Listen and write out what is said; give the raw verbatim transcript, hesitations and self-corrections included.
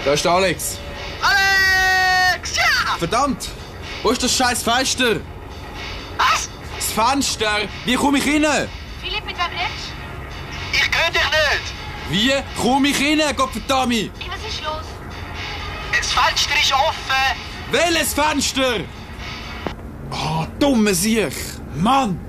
Da ist der Alex. Alex! Ja! Verdammt! Wo ist das scheiß Fenster? Was? Das Fenster! Wie komme ich rein? Philipp, mit wem redest Ich könnte dich nicht! Wie komme ich rein, Gottverdammt? du? Hey, was ist los? Das Fenster ist offen! Welches Fenster? Ah, oh, dumme Siech! Mann!